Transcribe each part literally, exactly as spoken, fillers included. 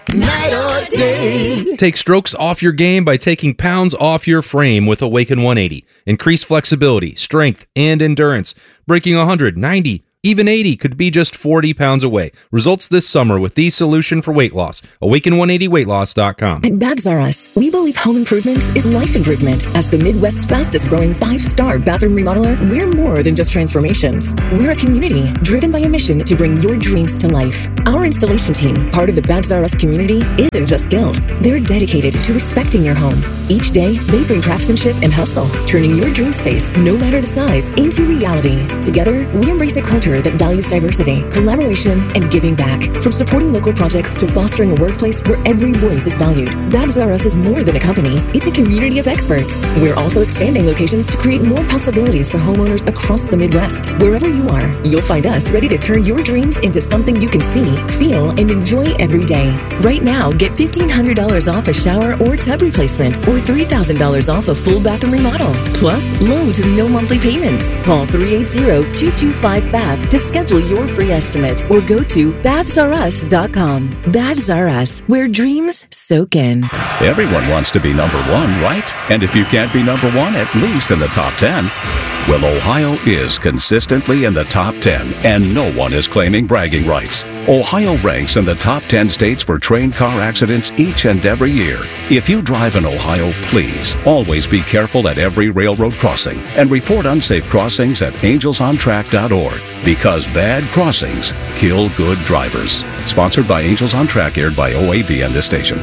Night or day. Take strokes off your game by taking pounds off your frame with Awaken one eighty. Increase flexibility, strength, and endurance. Breaking one hundred, ninety, even eighty could be just forty pounds away. Results this summer with the solution for weight loss. Awaken one eighty weight loss dot com. At Baths R Us, we believe home improvement is life improvement. As the Midwest's fastest growing five-star bathroom remodeler, we're more than just transformations. We're a community driven by a mission to bring your dreams to life. Our installation team, part of the Baths R Us community, isn't just skilled. They're dedicated to respecting your home. Each day, they bring craftsmanship and hustle, turning your dream space, no matter the size, into reality. Together, we embrace a culture that values diversity, collaboration, and giving back. From supporting local projects to fostering a workplace where every voice is valued, Baths R Us is more than a company. It's a community of experts. We're also expanding locations to create more possibilities for homeowners across the Midwest. Wherever you are, you'll find us ready to turn your dreams into something you can see, feel, and enjoy every day. Right now, get fifteen hundred dollars off a shower or tub replacement, or three thousand dollars off a full bathroom remodel. Plus, low to no monthly payments. Call three eight zero, two two five, B A T H to schedule your free estimate, or go to baths r us dot com. Baths R Us, where dreams soak in. Everyone wants to be number one, right? And if you can't be number one, at least in the top ten. Well, Ohio is consistently in the top ten, and no one is claiming bragging rights. Ohio ranks in the top ten states for train car accidents each and every year. If you drive in Ohio, please always be careful at every railroad crossing and report unsafe crossings at angels on track dot org, because bad crossings kill good drivers. Sponsored by Angels on Track, aired by O A B and this station.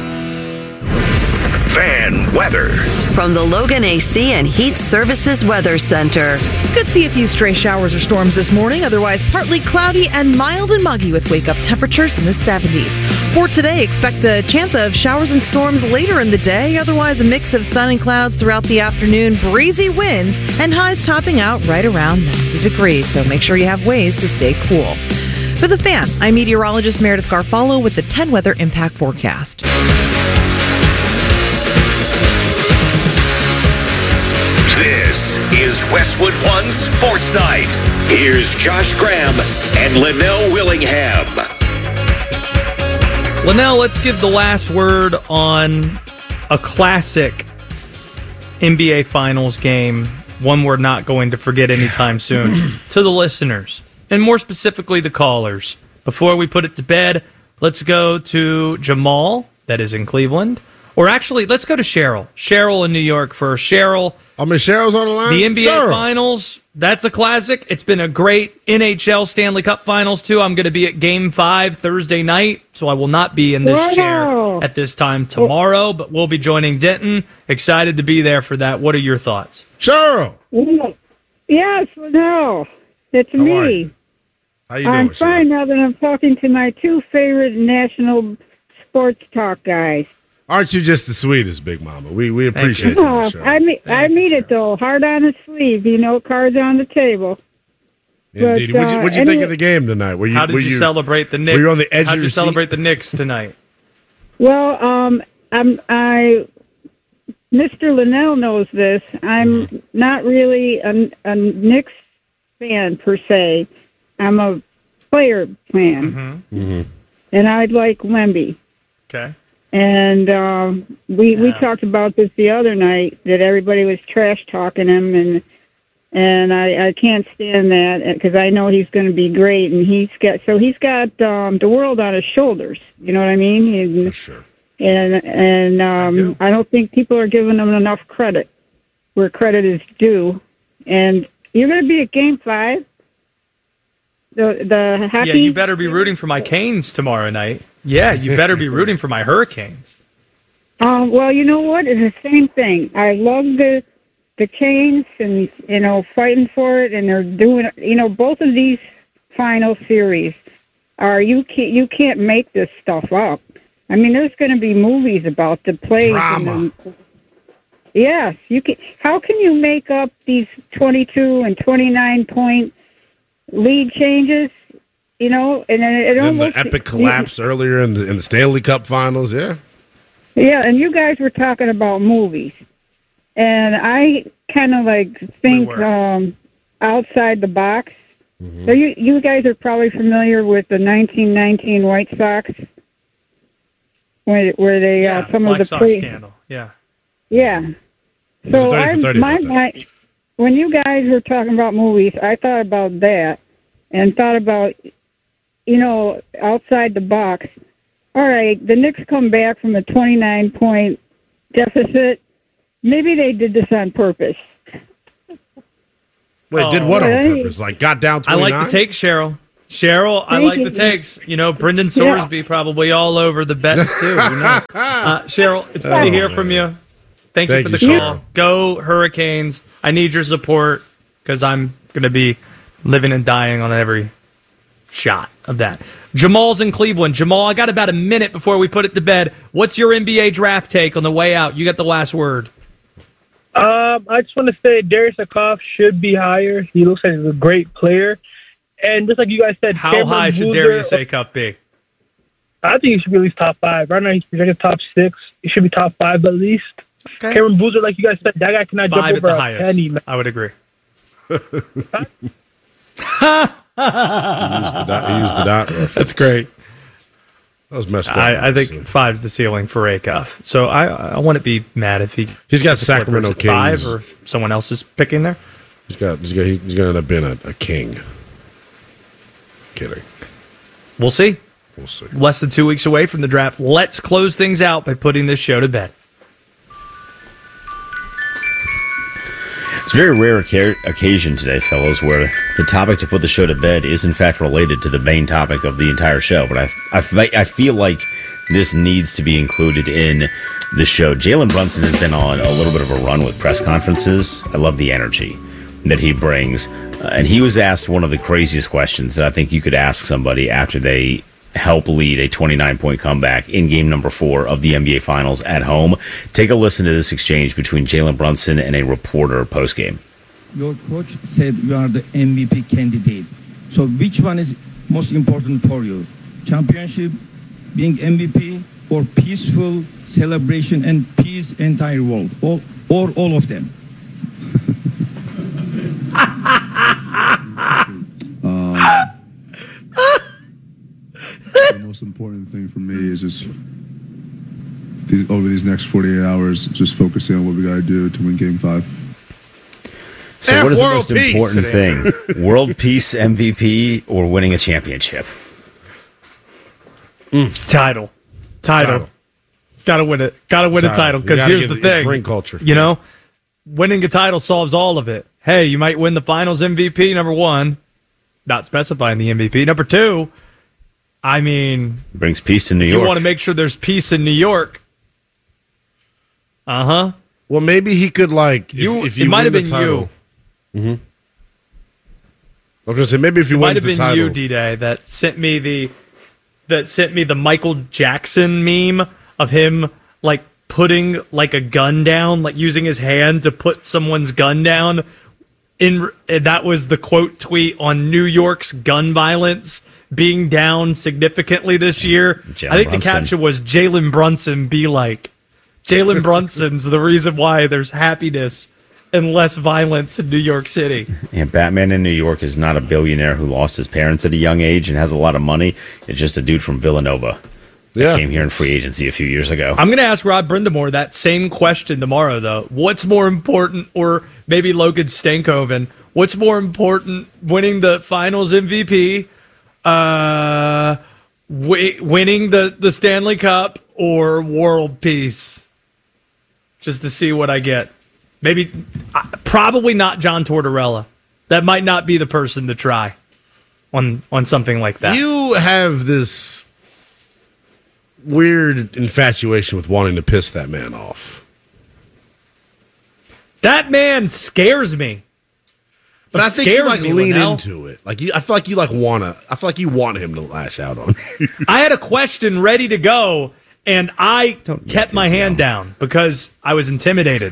Fan weather from the Logan A C and Heat Services Weather Center. Could see a few stray showers or storms this morning, otherwise partly cloudy and mild and muggy with wake-up temperatures in the seventies. For today, expect a chance of showers and storms later in the day, otherwise a mix of sun and clouds throughout the afternoon, breezy winds, and highs topping out right around ninety degrees, so make sure you have ways to stay cool. For The Fan, I'm meteorologist Meredith Garfalo with the ten Weather Impact Forecast. This is Westwood One Sports Night. Here's Josh Graham and Linnell Willingham. Linnell, let's give the last word on a classic N B A Finals game, one we're not going to forget anytime soon, to the listeners, and more specifically the callers. Before we put it to bed, let's go to Jamal, that is in Cleveland. Or actually, let's go to Cheryl. Cheryl in New York first. Cheryl. I mean, Cheryl's on the line. The N B A Cheryl. Finals, that's a classic. It's been a great N H L Stanley Cup Finals, too. I'm going to be at Game five Thursday night, so I will not be in this wow. chair at this time tomorrow, but we'll be joining Denton. Excited to be there for that. What are your thoughts? Cheryl. Yes, no. It's How me. are you? How you doing, I'm Cheryl? fine now that I'm talking to my two favorite national sports talk guys. Aren't you just the sweetest, Big Mama? We we appreciate you. Oh, I mean, I mean it though. Heart on the sleeve, you know, cards on the table. Indeed. But, What'd you, uh, what'd you anyway, think of the game tonight? Were you, How did were you, you celebrate the Knicks? Were you on the edge How of did your you celebrate seat? the Knicks tonight? Well, um, I'm I. Mister Linnell knows this. I'm Mm-hmm. not really a, a Knicks fan per se. I'm a player fan, Mm-hmm. Mm-hmm. and I like Wemby. Okay. And um, we we Yeah. talked about this the other night, that everybody was trash talking him, and and I, I can't stand that, because I know he's going to be great, and he's got so he's got um, the world on his shoulders. You know what I mean? And, For sure. And and um, I I, don't think people are giving him enough credit where credit is due. And you're going to be at Game Five. The the happy. Yeah, you better be rooting for my Canes tomorrow night. Yeah, you better be rooting for my Hurricanes. Um, well, you know what? It's the same thing. I love the the Canes, and you know, fighting for it, and they're doing. You know, both of these final series are you can't you can't make this stuff up. I mean, there's going to be movies about the plays. Drama. And the, yes, you can. How can you make up these twenty-two and twenty-nine point lead changes? You know, and then it And almost the epic collapse earlier in the in the Stanley Cup Finals. Yeah. Yeah, and you guys were talking about movies, and I kind of like think We were. um, outside the box. Mm-hmm. So you you guys are probably familiar with the nineteen nineteen White Sox. where, where they Yeah, uh, some Black of the Sox play. scandal. Yeah. Yeah. was So thirty I, for thirty my, about that. my, when you guys were talking about movies, I thought about that and thought about, you know, outside the box. All right, the Knicks come back from a twenty-nine point deficit. Maybe they did this on purpose. Wait, Oh. did what on Right. purpose? Like got down I twenty-nine? like the take, Cheryl. Cheryl, I Thank like you. the takes. You know, Brendan Sorsby probably all over the bets too. Who knows? Uh, Cheryl, it's good Oh, to hear man. from you. Thank, Thank you for the you, call. Cheryl. Go Hurricanes. I need your support because I'm going to be living and dying on every shot of that. Jamal's in Cleveland. Jamal, I got about a minute before we put it to bed. What's your N B A draft take on the way out? You got the last word. Um, I just want to say Darius Akoff should be higher. He looks like he's a great player. And just like you guys said, How Cameron high should Boozer- Darius Acuff be? I think he should be at least top five. Right now he's projected top six. He should be top five at least. Okay. Cameron Boozer, like you guys said, that guy cannot Five jump at over the a highest. penny. Man. I would agree. He used the dot. He used the dot reference. That's great. That was messed up. I, I think honestly. five's the ceiling for Acuff. So I I wouldn't be mad if he He's got if the Clippers Sacramento at five Kings. or if someone else is picking there. He's got. He's got. He's gonna end up being a, a king. Kidding. We'll see. We'll see. Less than two weeks away from the draft. Let's close things out by putting this show to bed. It's a very rare oca- occasion today, fellas, where the topic to put the show to bed is in fact related to the main topic of the entire show. But I, I, fe- I feel like this needs to be included in the show. Jalen Brunson has been on a little bit of a run with press conferences. I love the energy that he brings. Uh, and he was asked one of the craziest questions that I think you could ask somebody after they help lead a twenty-nine point comeback in game number four of the N B A Finals at home. Take a listen to this exchange between Jalen Brunson and a reporter post-game. Your coach said you are the M V P candidate. So which one is most important for you? Championship, being M V P, or peaceful celebration and peace entire world? All, or all of them? Um, the most important thing for me is just these, over these next forty-eight hours, just focusing on what we got to do to win Game Five. So, F what is the world most peace. important Good thing? World peace M V P or winning a championship? Title. Title. Gotta win it. Gotta win a Title. title. You Because gotta here's get the the thing. ring culture. You know, winning a title solves all of it. Hey, you might win the finals M V P, number one. Not specifying the M V P. Number two, I mean, Brings peace to New you York. want to make sure there's peace in New York. Uh huh. Well, maybe he could like. If, You- if it you might win have the been title, you. Mm-hmm. I was gonna say maybe if you It win might have the been title. you, D-Day, that sent me the that sent me the Michael Jackson meme of him like putting like a gun down, like using his hand to put someone's gun down. In and that was the quote tweet on New York's gun violence being down significantly this year. Jalen I think Brunson. the caption was Jalen Brunson be like. Jalen Brunson's the reason why there's happiness and less violence in New York City. And Batman in New York is not a billionaire who lost his parents at a young age and has a lot of money. It's just a dude from Villanova that Yeah. came here in free agency a few years ago. I'm going to ask Rob Brindamore that same question tomorrow, though. What's more important, or maybe Logan Stankoven, what's more important, winning the finals M V P, uh, wi- winning the, the Stanley Cup, or world peace? Just to see what I get. Maybe, uh, probably not John Tortorella. That might not be the person to try on on something like that. You have this weird infatuation with wanting to piss that man off. That man scares me. But He I think you scares like me, lean Linnell. into it. Like you, I feel like you like wanna. I feel like you want him to lash out on you. I had a question ready to go, and I kept my hand down because I was intimidated.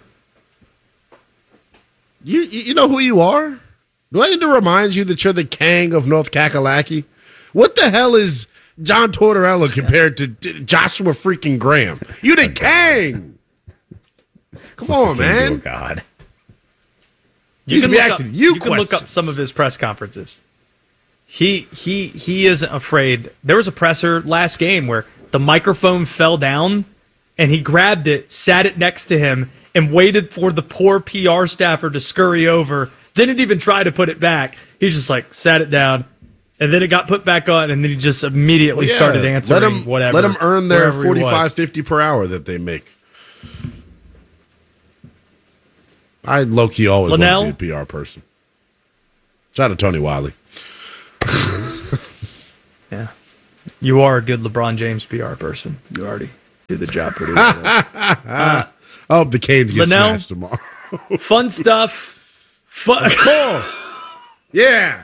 You, you you know who you are? Do I need to remind you that you're the Kang of North Kakalaki? What the hell is John Tortorella compared to D- Joshua freaking Graham? You the Kang. Come What's on, the king do? man. Oh, God. You should can be look up, asking you can look up questions. some of his press conferences. He he he isn't afraid. There was a presser last game where the microphone fell down, and he grabbed it, sat it next to him, and waited for the poor P R staffer to scurry over. Didn't even try to put it back. He's just like, sat it down, and then it got put back on, and then he just immediately Well, yeah, started answering let 'em- whatever. Let them earn their wherever he was. forty-five, fifty per hour that they make. I low-key always Linnell? want to be a P R person. Shout out to Tony Wiley. Yeah. You are a good LeBron James P R person. You already did the job pretty well. uh, I hope the Canes get Linnell, smashed tomorrow. Fun stuff. Fun. Of course. Yeah.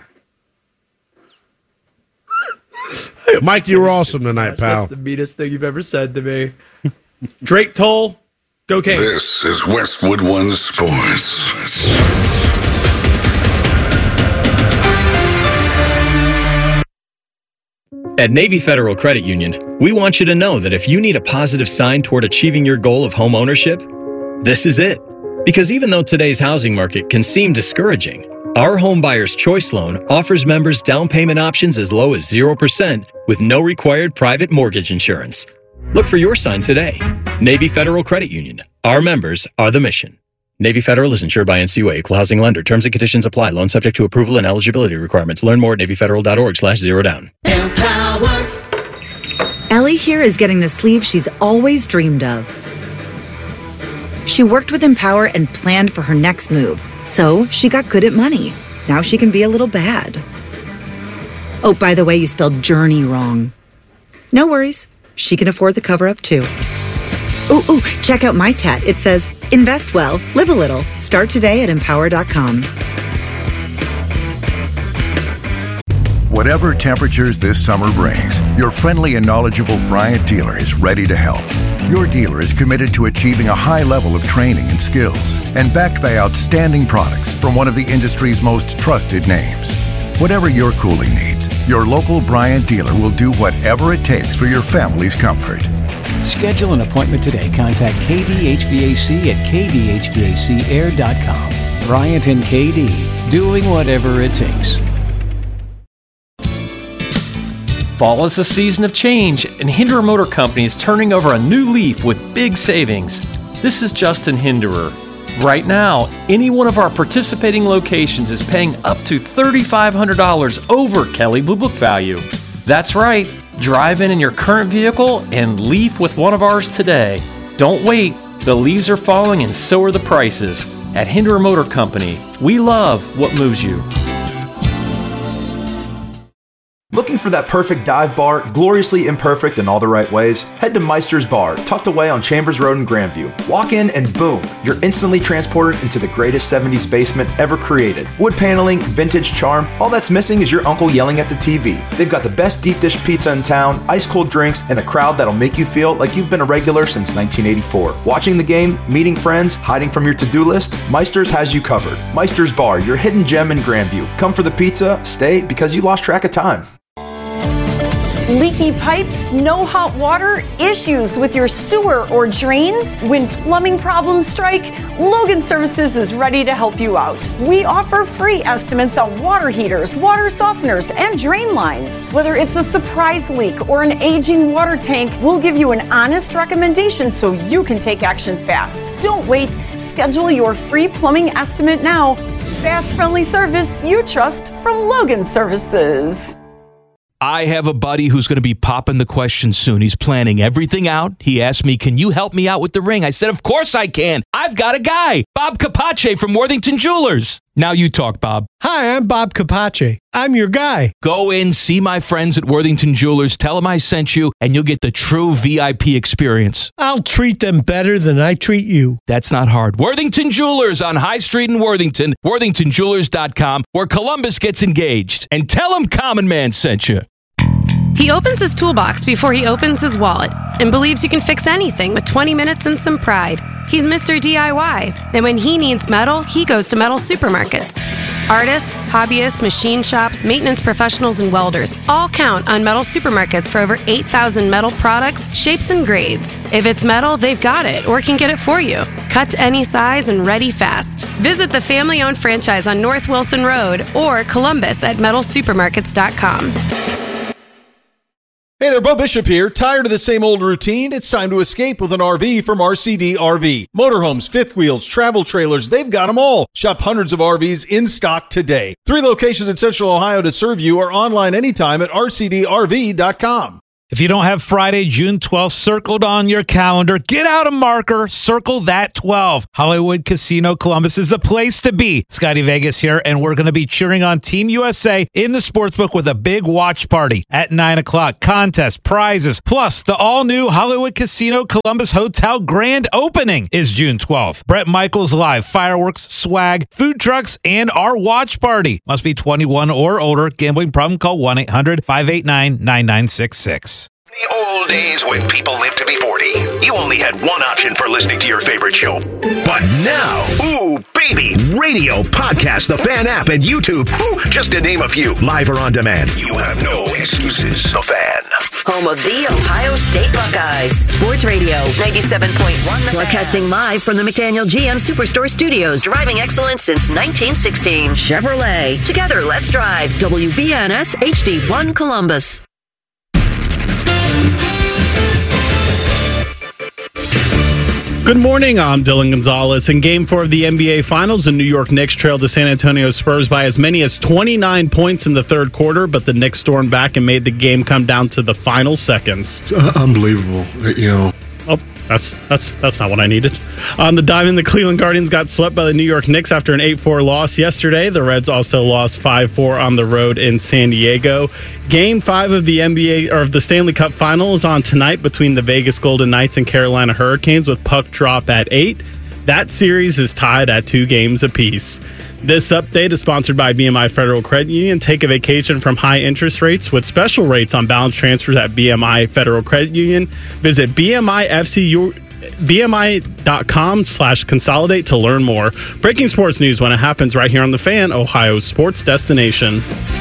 Mike, you were awesome tonight, pal. That's the meanest thing you've ever said to me. Drake Toll, go Canes. This is Westwood One Sports. At Navy Federal Credit Union, we want you to know that if you need a positive sign toward achieving your goal of home ownership, this is it. Because even though today's housing market can seem discouraging, our Home Buyer's Choice Loan offers members down payment options as low as zero percent with no required private mortgage insurance. Look for your sign today. Navy Federal Credit Union. Our members are the mission. Navy Federal is insured by N C U A, Equal Housing Lender. Terms and conditions apply. Loan subject to approval and eligibility requirements. Learn more at NavyFederal.org slash zero down. Ellie here is getting the sleeve she's always dreamed of. She worked with Empower and planned for her next move, so she got good at money. Now she can be a little bad. Oh, by the way, you spelled journey wrong. No worries. She can afford the cover-up, too. Ooh, ooh, check out my tat. It says, invest well, live a little. Start today at empower dot com. Whatever temperatures this summer brings, your friendly and knowledgeable Bryant dealer is ready to help. Your dealer is committed to achieving a high level of training and skills and backed by outstanding products from one of the industry's most trusted names. Whatever your cooling needs, your local Bryant dealer will do whatever it takes for your family's comfort. Schedule an appointment today. Contact K D H V A C at K D H V A C air dot com. Bryant and K D, doing whatever it takes. Fall is a season of change, and Hinderer Motor Company is turning over a new leaf with big savings. This is Justin Hinderer. Right now, any one of our participating locations is paying up to three thousand five hundred dollars over Kelley Blue Book value. That's right. Drive in in your current vehicle and leaf with one of ours today. Don't wait. The leaves are falling and so are the prices. At Hinderer Motor Company, we love what moves you. Looking for that perfect dive bar, gloriously imperfect in all the right ways? Head to Meister's Bar, tucked away on Chambers Road in Grandview. Walk in and boom, you're instantly transported into the greatest seventies basement ever created. Wood paneling, vintage charm, all that's missing is your uncle yelling at the T V. They've got the best deep dish pizza in town, ice cold drinks, and a crowd that'll make you feel like you've been a regular since nineteen eighty-four. Watching the game, meeting friends, hiding from your to-do list, Meister's has you covered. Meister's Bar, your hidden gem in Grandview. Come for the pizza, stay because you lost track of time. Leaky pipes, no hot water, issues with your sewer or drains? When plumbing problems strike, Logan Services is ready to help you out. We offer free estimates on water heaters, water softeners, and drain lines. Whether it's a surprise leak or an aging water tank, we'll give you an honest recommendation so you can take action fast. Don't wait. Schedule your free plumbing estimate now. Fast, friendly service you trust from Logan Services. I have a buddy who's going to be popping the question soon. He's planning everything out. He asked me, can you help me out with the ring? I said, of course I can. I've got a guy, Bob Capace from Worthington Jewelers. Now you talk, Bob. Hi, I'm Bob Capace. I'm your guy. Go in, see my friends at Worthington Jewelers, tell them I sent you, and you'll get the true V I P experience. I'll treat them better than I treat you. That's not hard. Worthington Jewelers on High Street in Worthington, worthington jewelers dot com, where Columbus gets engaged. And tell them Common Man sent you. He opens his toolbox before he opens his wallet and believes you can fix anything with twenty minutes and some pride. He's Mister D I Y, and when he needs metal, he goes to Metal Supermarkets. Artists, hobbyists, machine shops, maintenance professionals, and welders all count on Metal Supermarkets for over eight thousand metal products, shapes, and grades. If it's metal, they've got it or can get it for you. Cut to any size and ready fast. Visit the family-owned franchise on North Wilson Road or Columbus at metal supermarkets dot com. Hey there, Bo Bishop here. Tired of the same old routine? It's time to escape with an R V from R C D R V. Motorhomes, fifth wheels, travel trailers, they've got them all. Shop hundreds of R Vs in stock today. Three locations in Central Ohio to serve you or online anytime at R C D R V dot com. If you don't have Friday, June twelfth circled on your calendar, get out a marker, circle that twelve. Hollywood Casino Columbus is the place to be. Scotty Vegas here, and we're going to be cheering on Team U S A in the sportsbook with a big watch party at nine o'clock. Contest, prizes, plus the all-new Hollywood Casino Columbus Hotel grand opening is June twelfth. Brett Michaels live, fireworks, swag, food trucks, and our watch party. Must be twenty-one or older. Gambling problem? Call one eight hundred five eight nine nine nine six six. The old days when people lived to be forty, you only had one option for listening to your favorite show. But now, ooh, baby, radio, podcast, the Fan app, and YouTube, ooh, just to name a few, live or on demand. You have no excuses. The Fan. Home of the Ohio State Buckeyes. Sports Radio ninety-seven point one. Broadcasting live from the McDaniel G M Superstore Studios. Driving excellence since nineteen sixteen. Chevrolet. Together, let's drive. W B N S H D one Columbus. Good morning, I'm Dylan Gonzalez. In Game four of the N B A Finals, the New York Knicks trailed the San Antonio Spurs by as many as twenty-nine points in the third quarter, but the Knicks stormed back and made the game come down to the final seconds. It's uh, unbelievable, you know. Oh, that's that's that's not what I needed. On the diamond, the Cleveland Guardians got swept by the New York Knicks after an eight four loss yesterday. The Reds also lost five four on the road in San Diego. Game five of the N B A or of the Stanley Cup Final is on tonight between the Vegas Golden Knights and Carolina Hurricanes with puck drop at eight. That series is tied at two games apiece. This update is sponsored by B M I Federal Credit Union. Take a vacation from high interest rates with special rates on balance transfers at B M I Federal Credit Union. Visit B M I F C U. B M I dot com slash consolidate to learn more. Breaking sports news when it happens right here on The Fan, Ohio's sports destination.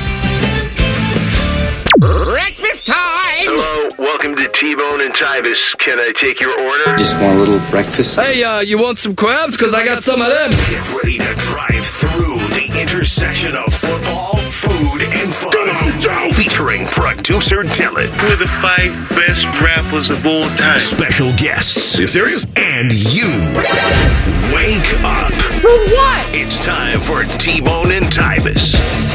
Breakfast time! Hello, welcome to T-Bone and Tybus. Can I take your order? Just want a little breakfast. Hey, uh, you want some crabs? Because I got some of them. Get ready to drive through the intersection of football, food, and fun. Come on, Joe! Featuring producer Dylan. Who are the five best rappers of all time? Special guests. Are you serious? And you. Wake up. For what? It's time for T-Bone and Tybus.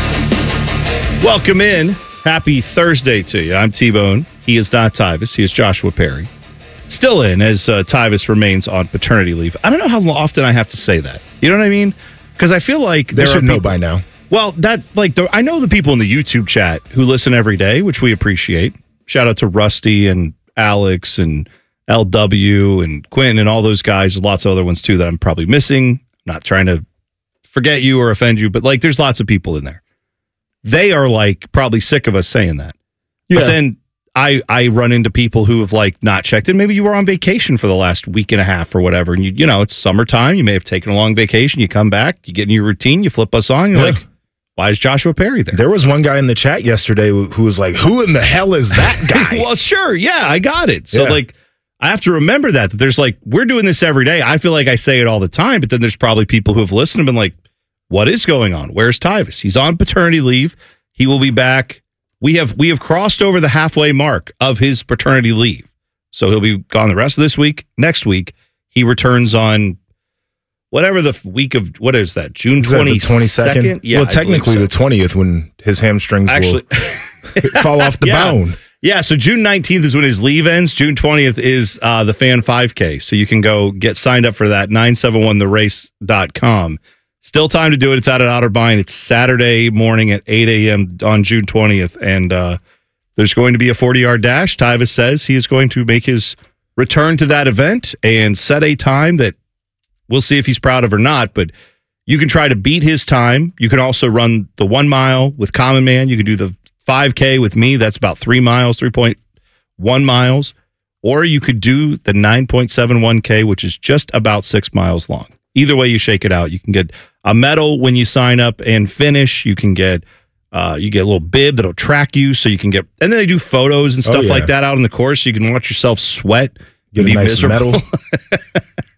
Welcome in. Happy Thursday to you. I'm T-Bone. He is not Tybus. He is Joshua Perry. Still in as uh, Tybus remains on paternity leave. I don't know how often I have to say that. You know what I mean? Because I feel like they should know by now. Well, that's like the, I know the people in the YouTube chat who listen every day, which we appreciate. Shout out to Rusty and Alex and L W and Quentin and all those guys. There's lots of other ones too that I'm probably missing. Not trying to forget you or offend you, but like there's lots of people in there. They are like probably sick of us saying that. Yeah. But then I I run into people who have like not checked in. Maybe you were on vacation for the last week and a half or whatever, and you you know it's summertime. You may have taken a long vacation. You come back, you get in your routine, you flip us on. You're yeah. like, why is Joshua Perry there? There was one guy in the chat yesterday who, who was like, "Who in the hell is that guy?" Well, sure, yeah, I got it. So yeah. like, I have to remember that that there's like we're doing this every day. I feel like I say it all the time, but then there's probably people who have listened and been like, what is going on? Where's Tybus? He's on paternity leave. He will be back. We have we have crossed over the halfway mark of his paternity leave. So he'll be gone the rest of this week. Next week, he returns on whatever the week of, what is that, June twenty-second? Yeah, well, technically so. the twentieth when his hamstrings Actually, will fall off the yeah. bone. Yeah, so June nineteenth is when his leave ends. June twentieth is uh, the Fan five K. So you can go get signed up for that, nine seven one the race dot com. Still time to do it. It's out at Otterbein. It's Saturday morning at eight a.m. on June twentieth. And uh, there's going to be a forty-yard dash. Tybus says he is going to make his return to that event and set a time that we'll see if he's proud of or not. But you can try to beat his time. You can also run the one mile with Common Man. You can do the five K with me. That's about three miles, three point one miles. Or you could do the nine point seven one K, which is just about six miles long. Either way you shake it out, you can get a medal when you sign up and finish. You can get uh, you get a little bib that'll track you, so you can get. And then they do photos and stuff oh, yeah. like that out on the course, so you can watch yourself sweat. Get a nice miserable. medal.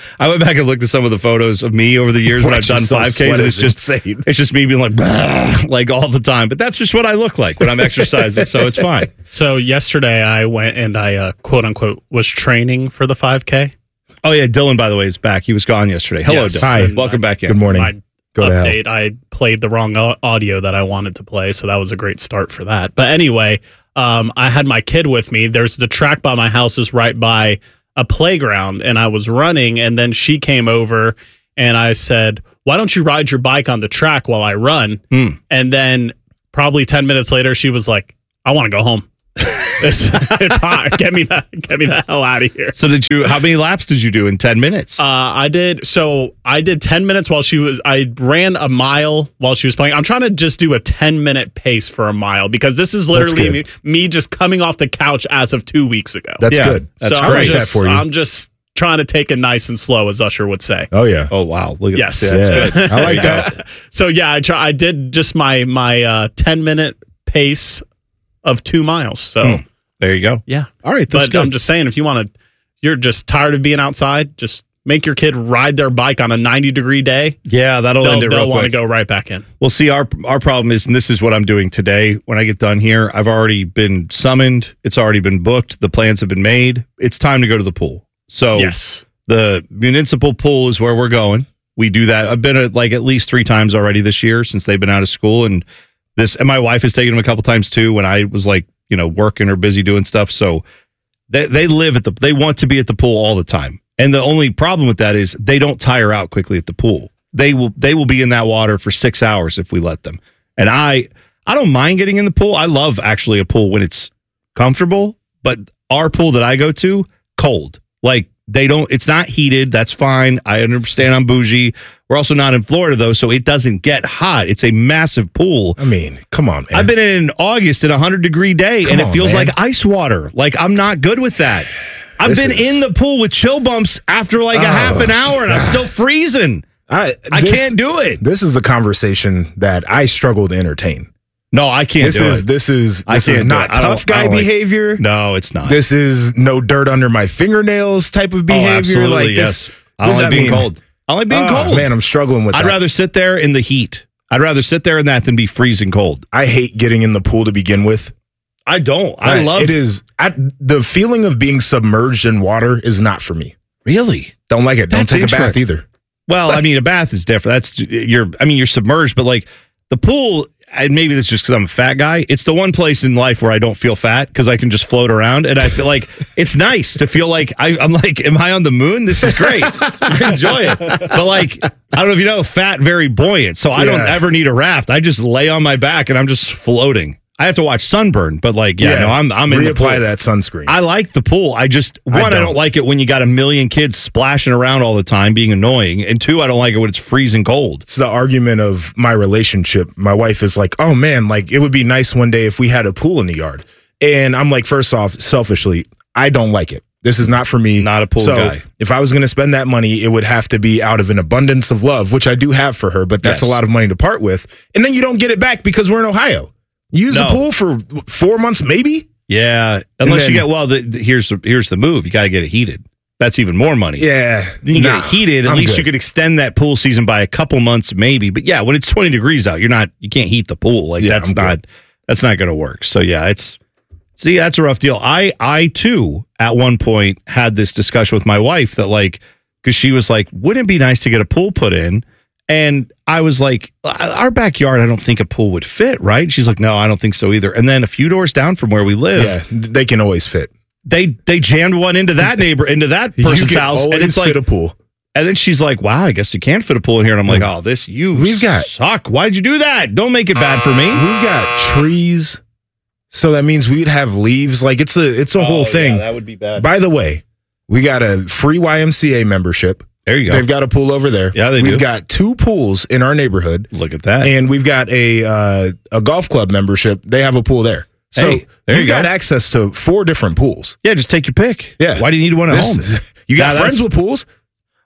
I went back and looked at some of the photos of me over the years when I've done so five Ks, sweat and it's is just insane. it's just me being like, "Bah," like all the time. But that's just what I look like when I'm exercising, so it's fine. So yesterday I went and I uh, quote unquote was training for the five K. Oh yeah, Dylan, by the way, is back. He was gone yesterday. Hello, Yes. Dylan. Hi. Welcome back in. Good morning. My Go to hell. update, I played the wrong au- audio that I wanted to play, so that was a great start for that. But anyway, um, I had my kid with me. There's the track by my house is right by a playground, and I was running, and then she came over, and I said, why don't you ride your bike on the track while I run? Mm. And then probably ten minutes later, she was like, I want to go home. it's, it's hot. Get me that. Get me the hell out of here. So did you? How many laps did you do in ten minutes? Uh, I did. So I did ten minutes while she was. I ran a mile while she was playing. I'm trying to just do a ten minute pace for a mile because this is literally me, me just coming off the couch as of two weeks ago. That's yeah, good. That's so great. I'm just, that for you. I'm just trying to take it nice and slow, as Usher would say. Oh yeah. Oh wow. Look at yes. Yeah. Good. I like that. So yeah, I try, I did just my my uh, ten minute pace of two miles. So. Mm. There you go. Yeah. All right. That's but good. I'm just saying, if you want to, you're just tired of being outside, just make your kid ride their bike on a ninety degree day. Yeah, that'll they'll, end it real They'll want to quick. go right back in. Well, see, our our problem is, and this is what I'm doing today. When I get done here, I've already been summoned. It's already been booked. The plans have been made. It's time to go to the pool. So yes, the municipal pool is where we're going. We do that. I've been at like at least three times already this year since they've been out of school, and this and my wife has taken them a couple times too. When I was like, you know, working or busy doing stuff. So they they live at the they want to be at the pool all the time. And the only problem with that is they don't tire out quickly at the pool. They will they will be in that water for six hours if we let them. And I I don't mind getting in the pool. I love actually a pool when it's comfortable, but our pool that I go to, cold. Like they don't it's not heated. That's fine. I understand I'm bougie. We're also not in Florida though, so it doesn't get hot. It's a massive pool. I mean, come on, man. I've been in August in a hundred degree day, Come and it on, feels man. like ice water. Like I'm not good with that. I've This been is- in the pool with chill bumps after like a Oh, half an hour, and I'm God. still freezing. I I this- can't do it. This is the conversation that I struggle to entertain. No, I can't This do is it. this is I this can't is do not it. I don't- tough guy I don't like- behavior. No, it's not. This is no dirt under my fingernails type of behavior. Oh, absolutely, like yes. this. I don't what does like that being mean? cold. I don't like being Oh, cold. Man, I'm struggling with I'd that. rather sit there in the heat. I'd rather sit there in that than be freezing cold. I hate getting in the pool to begin with. I don't. I Right. love it. Is I, the feeling of being submerged in water is not for me. Really? Don't like it. Don't That's take a bath interesting. either. Well, I mean, a bath is different. That's you're. I mean, you're submerged, but like the pool. And maybe this is just because I'm a fat guy. It's the one place in life where I don't feel fat because I can just float around, and I feel like it's nice to feel like I, I'm like, am I on the moon? This is great. I enjoy it. But like, I don't know if you know, fat very buoyant, so I don't Yeah. ever need a raft. I just lay on my back and I'm just floating. I have to watch sunburn, but like, yeah, no, I'm I'm in the pool. reapply that sunscreen. I like the pool. I just I one, I don't. don't. like it when you got a million kids splashing around all the time, being annoying, and two, I don't like it when it's freezing cold. It's the argument of my relationship. My wife is like, "Oh man, like it would be nice one day if we had a pool in the yard." And I'm like, first off, selfishly, I don't like it. This is not for me. Not a pool so guy. If I was going to spend that money, it would have to be out of an abundance of love, which I do have for her, but that's Yes. a lot of money to part with. And then you don't get it back because we're in Ohio. Use No. a pool for four months, maybe. Yeah, unless then- you get well. The, the- here's the, here's the move. You got to get it heated. That's even more money. Yeah, Then you nah, get it heated. At I'm least good. you could extend that pool season by a couple months, maybe. But yeah, when it's twenty degrees out, you're not. You can't heat the pool. Like Yeah, that's I'm not. good. That's not going to work. So yeah, it's. See, that's a rough deal. I I too at one point had this discussion with my wife that like because she was like, wouldn't it be nice to get a pool put in? And I was like, our backyard, I don't think a pool would fit, right? She's like, no, I don't think so either. And then a few doors down from where we live, Yeah, they can always fit. they they jammed one into that neighbor into that You person's can house, and always it's like, fit a pool. and then she's like, "Wow, I guess you can fit a pool in here." And I'm like, "Oh, this you We've got- suck. Why did you do that? Don't make it bad for me." We got trees, so that means we'd have leaves. Like it's a it's a Oh, whole yeah, thing. that would be bad. By the way, we got a free Y M C A membership. There you go. They've got a pool over there. Yeah, they We've do. got two pools in our neighborhood, Look at that. and we've got a uh, a golf club membership. They have a pool there. So Hey, there you've you go. got access to four different pools. Yeah, just take your pick. Yeah. Wake. Why do you need one at This- home? You got Now, friends that's- with pools?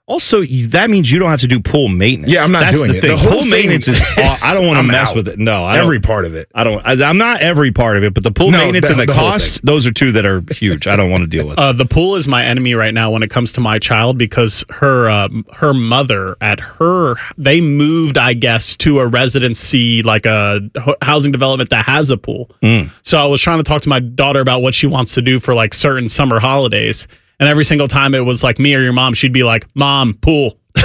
Also, you- that means you don't have to do pool maintenance. Yeah, I'm not That's doing the it. Thing. The whole pool thing maintenance is. aw- I don't want to I'm mess out. with it. No, I don't- Every part of it. I don't. I, I'm not every part of it, but the pool No, maintenance the- and the, the whole cost. thing. Those are two that are huge. I don't want to deal with. Uh, the pool is my enemy right now when it comes to my child because her uh, her mother at her they moved, I guess, to a residency like a ho- housing development that has a pool. Mm. So I was trying to talk to my daughter about what she wants to do for like certain summer holidays, and every single time it was like me or your mom, she'd be like, "Mom, pool." so,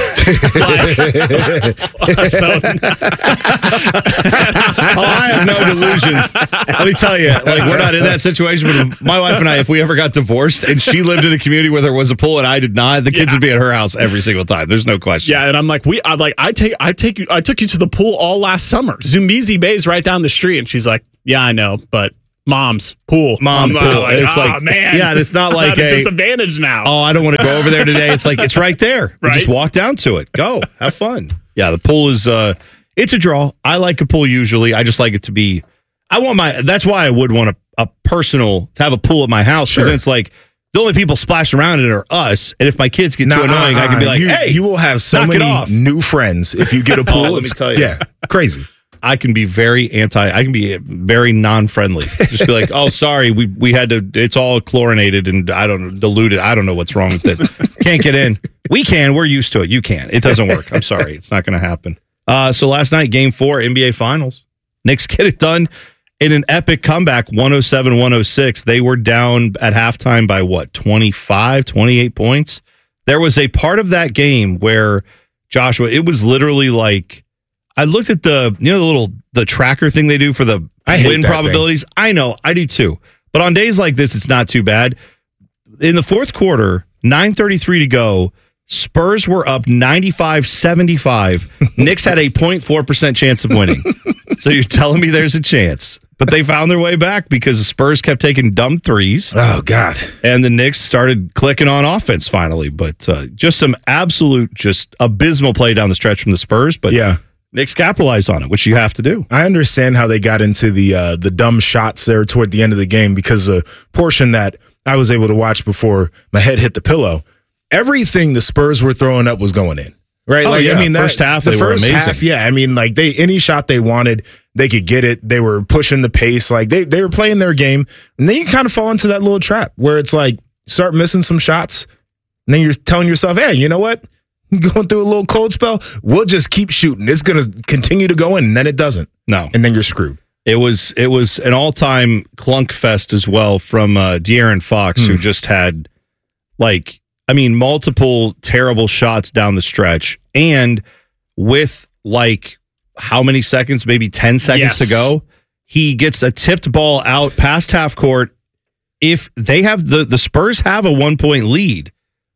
Oh, I have no delusions. Let me tell you, like we're not in that situation. But my wife and I, if we ever got divorced and she lived in a community where there was a pool and I did not, the kids Yeah. would be at her house every single time. There's no question. Yeah, and I'm like, we, I'm like, I take, I take you, I took you to the pool all last summer. Zumbezi Bay's right down the street, and she's like, yeah, I know, but mom's pool, Mom, I'm pool. like, It's oh, like- man, yeah, and it's not I'm like at a a- disadvantage now. Oh, I don't want to go over there today. It's like it's right there. You Right? just walk down to it. Go. Have fun. Yeah, the pool is uh it's a draw. I like a pool usually. I just like it to be I want my that's why I would want a, a personal to have a pool at my house because Sure. it's like the only people splashing around in it are us. And if my kids get too Nah, annoying, I can be like, you, hey, you will have so knock it many off. new friends if you get a Oh, pool. let me It's- tell you. Yeah, crazy. I can be very anti. I can be very non-friendly. Just be like, "Oh, sorry, we we had to. It's all chlorinated and I don't know, diluted. I don't know what's wrong with it. Can't get in. We can. We're used to it. You can't. It doesn't work. I'm sorry. It's not going to happen." Uh, so last night, Game Four, N B A Finals. Knicks get it done in an epic comeback, one oh seven one oh six. They were down at halftime by what, twenty-five, twenty-eight points. There was a part of that game where Joshua, it was literally like. I looked at the, you know, the little, the tracker thing they do for the I hate win that probabilities. I know, I do too. But on days like this, it's not too bad. In the fourth quarter, nine thirty-three to go, Spurs were up ninety-five seventy-five. Knicks had a zero point four percent chance of winning. So you're telling me there's a chance. But they found their way back because the Spurs kept taking dumb threes. Oh, God. And the Knicks started clicking on offense finally. But uh, just some absolute, just abysmal play down the stretch from the Spurs. But Yeah. Knicks capitalized on it, which you have to do. I understand how they got into the uh, the dumb shots there toward the end of the game because the portion that I was able to watch before my head hit the pillow, everything the Spurs were throwing up was going in. Right? Oh, like yeah. I mean, that, First half, the they were first amazing. half, yeah. I mean, like they any shot they wanted, they could get it. They were pushing the pace, like they they were playing their game, and then you kind of fall into that little trap where it's like start missing some shots, and then you're telling yourself, hey, you know what? Going through a little cold spell, we'll just keep shooting. It's going to continue to go in, and then it doesn't. No, and then you're screwed. It was it was an all time clunk fest as well from uh, De'Aaron Fox, Hmm. who just had like I mean multiple terrible shots down the stretch, and with like how many seconds, maybe ten seconds Yes. to go, he gets a tipped ball out past half court. If they have the the Spurs have a one point lead,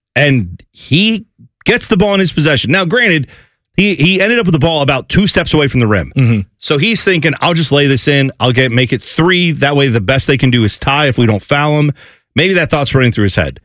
and he gets the ball in his possession. Now, granted, he he ended up with the ball about two steps away from the rim. Mm-hmm. So he's thinking, I'll just lay this in. I'll get make it three. That way, the best they can do is tie if we don't foul him. Maybe that thought's running through his head.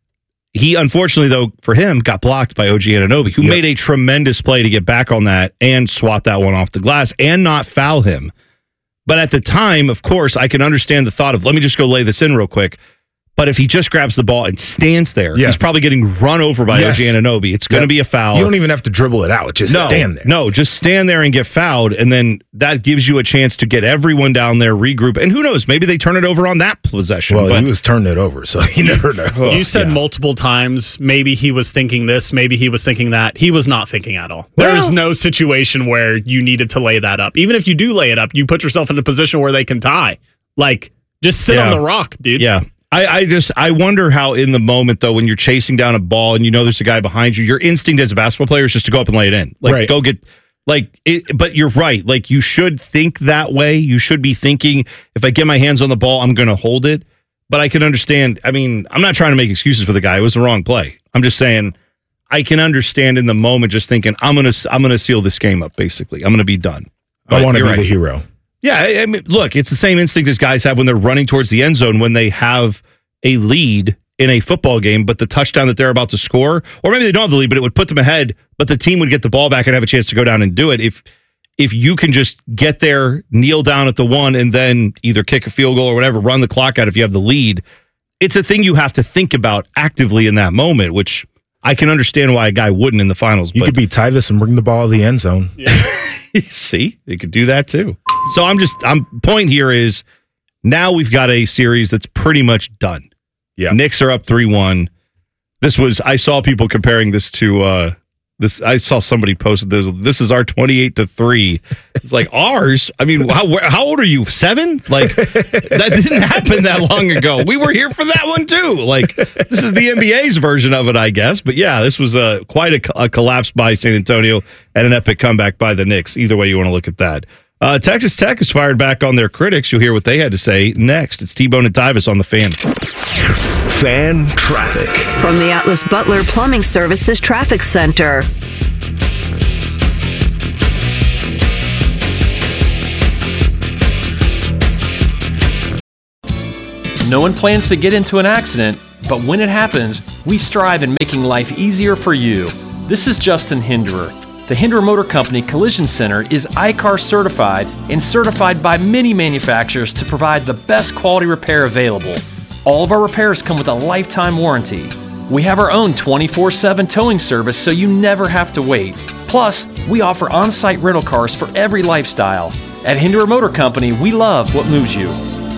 He, unfortunately, though, for him, got blocked by O G Anunoby, who Yep. made a tremendous play to get back on that and swat that one off the glass and not foul him. But at the time, of course, I can understand the thought of, let me just go lay this in real quick. But if he just grabs the ball and stands there, Yeah. he's probably getting run over by Yes. O G Anunoby. It's going to Yep. be a foul. You don't even have to dribble it out. Just no, stand there. No, just stand there and get fouled. And then that gives you a chance to get everyone down there, regroup. And who knows, maybe they turn it over on that possession. Well, but he was turning it over, so you never know. You said yeah. multiple times, maybe he was thinking this, maybe he was thinking that. He was not thinking at all. Well- there is no situation where you needed to lay that up. Even if you do lay it up, you put yourself in a position where they can tie. Like, just sit Yeah. on the rock, dude. Yeah. I, I just I wonder how in the moment though, when you're chasing down a ball and you know there's a guy behind you, your instinct as a basketball player is just to go up and lay it in. Like Right. go get like it, but you're right. Like you should think that way. You should be thinking, if I get my hands on the ball, I'm gonna hold it. But I can understand. I mean, I'm not trying to make excuses for the guy. It was the wrong play. I'm just saying I can understand in the moment just thinking, I'm gonna I'm gonna seal this game up, basically. I'm gonna be done. I But want to be you're the right. hero. Yeah, I, I mean, look, it's the same instinct as guys have when they're running towards the end zone when they have a lead in a football game, but the touchdown that they're about to score, or maybe they don't have the lead, but it would put them ahead, but the team would get the ball back and have a chance to go down and do it. If if you can just get there, kneel down at the one, and then either kick a field goal or whatever, run the clock out if you have the lead, it's a thing you have to think about actively in that moment, which I can understand why a guy wouldn't in the finals. You but could be Tyvus and bring the ball to the end zone. See, they could do that too. So I'm just, I'm point here is now we've got a series that's pretty much done. Yeah. Knicks are up three one. This was, I saw people comparing this to, uh, this, I saw somebody posted this, this is our twenty-eight to three. It's like ours. I mean, how, how old are you? Seven? Like, that didn't happen that long ago. We were here for that one too. Like, this is the N B A's version of it, I guess. But yeah, this was a, quite a, a collapse by San Antonio and an epic comeback by the Knicks. Either way you want to look at that. Uh, Texas Tech has fired back on their critics. You'll hear what they had to say next. It's T-Bone and Tyvus on the Fan. Fan traffic. From the Atlas Butler Plumbing Services Traffic Center. No one plans to get into an accident, but when it happens, we strive in making life easier for you. This is Justin Hinderer. The Hinderer Motor Company Collision Center is I C A R certified and certified by many manufacturers to provide the best quality repair available. All of our repairs come with a lifetime warranty. We have our own twenty-four seven towing service so you never have to wait. Plus, we offer on-site rental cars for every lifestyle. At Hinderer Motor Company, we love what moves you.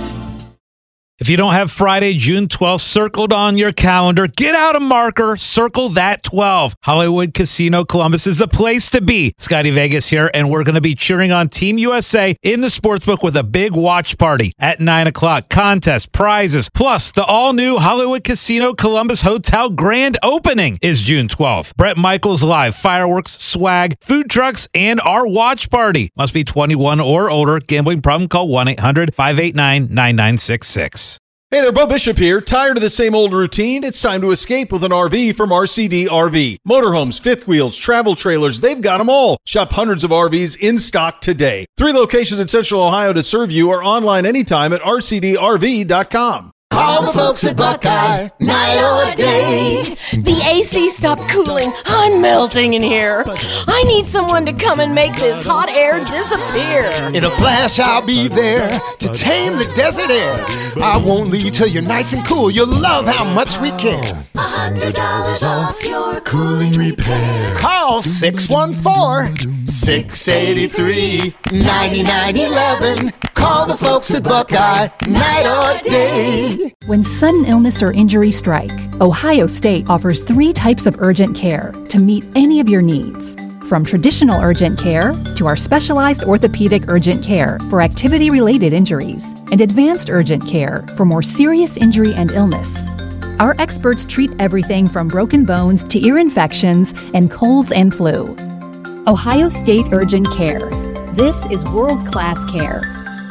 If you don't have Friday, June twelfth circled on your calendar, get out a marker, circle that twelve. Hollywood Casino Columbus is the place to be. Scotty Vegas here, and we're going to be cheering on Team U S A in the sportsbook with a big watch party at nine o'clock. Contest, prizes, plus the all-new Hollywood Casino Columbus Hotel grand opening is June twelfth. Bret Michaels Live, fireworks, swag, food trucks, and our watch party. Must be twenty-one or older. Gambling problem? Call one eight hundred five eight nine nine nine six six. Hey there, Bo Bishop here. Tired of the same old routine? It's time to escape with an R V from R C D R V. Motorhomes, fifth wheels, travel trailers, they've got them all. Shop hundreds of R Vs in stock today. Three locations in Central Ohio to serve you or online anytime at R C D R V dot com. Call the folks at Buckeye, night or day. The A C stopped cooling. I'm melting in here. I need someone to come and make this hot air disappear. In a flash, I'll be there to tame the desert air. I won't leave till you're nice and cool. You'll love how much we care. A hundred dollars off your cooling repair. Call six one four, six eight three, nine nine one one. Call the folks at Buckeye, night or day. When sudden illness or injury strike, Ohio State offers three types of urgent care to meet any of your needs. From traditional urgent care to our specialized orthopedic urgent care for activity-related injuries and advanced urgent care for more serious injury and illness. Our experts treat everything from broken bones to ear infections and colds and flu. Ohio State Urgent Care. This is world-class care.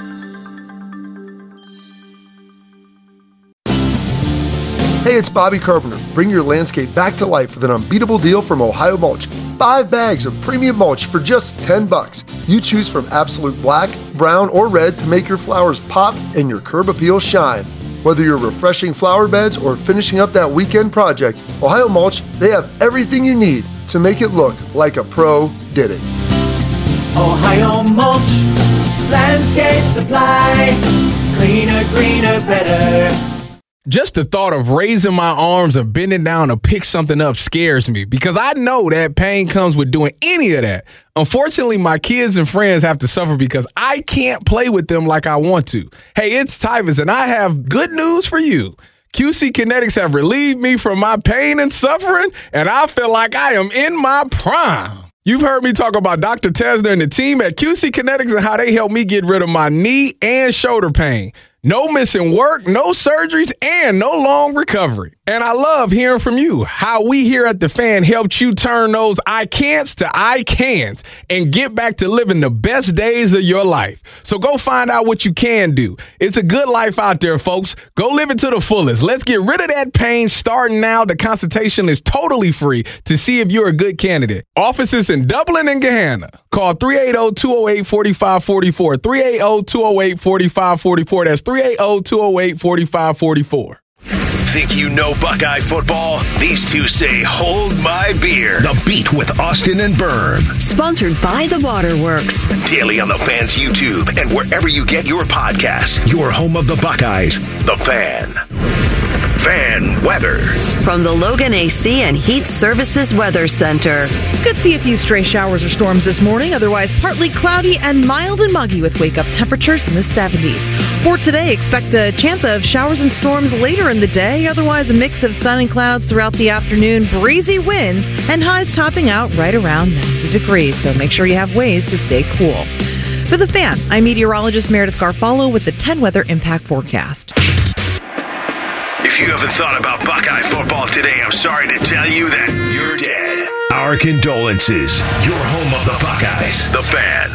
Hey, it's Bobby Carpenter. Bring your landscape back to life with an unbeatable deal from Ohio Mulch. Five bags of premium mulch for just ten bucks. You choose from absolute black, brown, or red to make your flowers pop and your curb appeal shine. Whether you're refreshing flower beds or finishing up that weekend project, Ohio Mulch, they have everything you need to make it look like a pro did it. Ohio Mulch, landscape supply, cleaner, greener, better. Just the thought of raising my arms and bending down to pick something up scares me because I know that pain comes with doing any of that. Unfortunately, my kids and friends have to suffer because I can't play with them like I want to. Hey, it's Tyvus, and I have good news for you. Q C Kinetics have relieved me from my pain and suffering, and I feel like I am in my prime. You've heard me talk about Doctor Tesner and the team at Q C Kinetics and how they helped me get rid of my knee and shoulder pain. No missing work, no surgeries, and no long recovery. And I love hearing from you, how we here at The Fan helped you turn those I can'ts to I can'ts and get back to living the best days of your life. So go find out what you can do. It's a good life out there, folks. Go live it to the fullest. Let's get rid of that pain starting now. The consultation is totally free to see if you're a good candidate. Offices in Dublin and Gahanna. Call three eight zero, two zero eight, four five four four. three eight zero, two zero eight, four five four four. That's three eight zero, two zero eight, four five four four. Think you know Buckeye football? These two say, hold my beer. The Beat with Austin and Berm. Sponsored by The Waterworks. Daily on The Fan's YouTube and wherever you get your podcasts. Your home of the Buckeyes, The Fan. Fan weather. From the Logan A C and Heat Services Weather Center. Could see a few stray showers or storms this morning, otherwise partly cloudy and mild and muggy with wake-up temperatures in the seventies. For today, expect a chance of showers and storms later in the day, otherwise a mix of sun and clouds throughout the afternoon, breezy winds, and highs topping out right around ninety degrees, so make sure you have ways to stay cool. For The Fan, I'm meteorologist Meredith Garfalo with the ten Weather Impact Forecast. If you haven't thought about Buckeye football today, I'm sorry to tell you that you're dead. Our condolences. Your home of the Buckeyes. The Fan.